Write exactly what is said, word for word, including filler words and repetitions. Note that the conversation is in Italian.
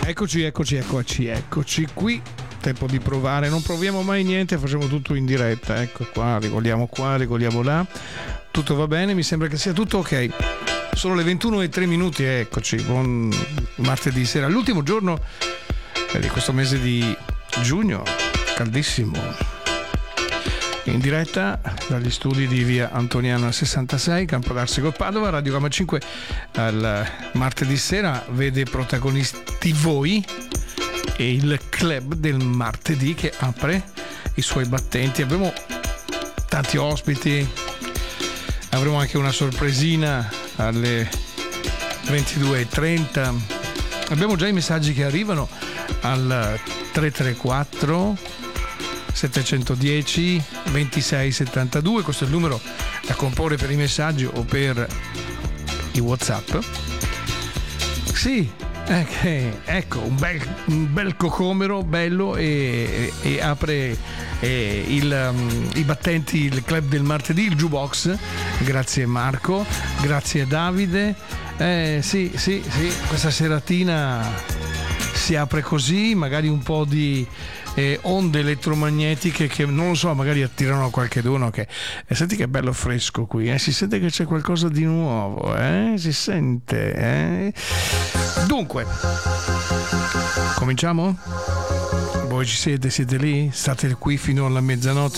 Eccoci, eccoci, eccoci, eccoci qui. Tempo di provare, non proviamo mai niente, facciamo tutto in diretta. Ecco qua, regoliamo qua, regoliamo là. Tutto va bene, mi sembra che sia tutto ok. Sono le ventuno e tre minuti, eccoci, buon martedì sera, l'ultimo giorno di questo mese di giugno, caldissimo. In diretta dagli studi di via Antoniana sessantasei, Campo d'Arsico, Padova. Radio Gamma cinque al martedì sera vede protagonisti voi e il club del martedì che apre i suoi battenti. Abbiamo tanti ospiti, avremo anche una sorpresina alle ventidue e trenta. Abbiamo già i messaggi che arrivano al tre tre quattro settecentodieci ventisei settantadue. Questo è il numero da comporre per i messaggi o per i WhatsApp. Sì, eh, ecco, un bel, un bel cocomero bello e, e, e apre e il, um, i battenti, il club del martedì, il jukebox. Grazie Marco, grazie Davide. Eh, sì, sì, sì, questa seratina si apre così, magari un po' di eh, onde elettromagnetiche che non lo so, magari attirano qualcheduno che eh, senti che bello fresco qui, eh? Si sente che c'è qualcosa di nuovo, eh? Si sente, eh? Dunque, cominciamo? Voi ci siete? Siete lì? State qui fino alla mezzanotte?